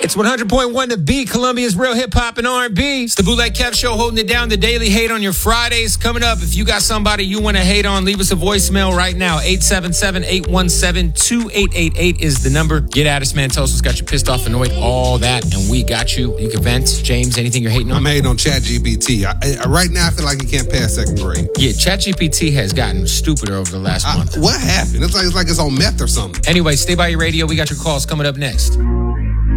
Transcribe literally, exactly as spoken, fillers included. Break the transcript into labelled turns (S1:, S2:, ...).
S1: It's one hundred point one to B, Columbia's real hip-hop and R and B. It's the Bootleg Kev Show holding it down. The Daily Hate on your Fridays. Coming up, if you got somebody you want to hate on, leave us a voicemail right now. eight seven seven, eight one seven, two eight eight eight is the number. Get at us, man. Tell us what's got you pissed off, annoyed, all that, and we got you. You can vent. James, anything you're hating on?
S2: I'm hating on ChatGPT. I, I, right now, I feel like he can't pass second grade.
S1: Yeah, ChatGPT has gotten stupider over the last
S2: I,
S1: month.
S2: What happened? It's like, it's like it's on meth or something.
S1: Anyway, stay by your radio. We got your calls coming up next.